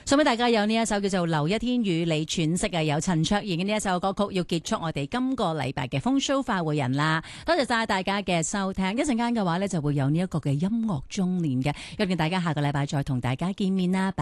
送俾大家有呢一首叫做《留一天與你喘息》有陳卓賢嘅呢一首歌曲，要結束我哋今個禮拜嘅風騷快活人啦。多謝晒大家嘅收聽，一陣間嘅話呢，就會有呢一個嘅音樂中年嘅，約定大家下個禮拜再同大家見面啦。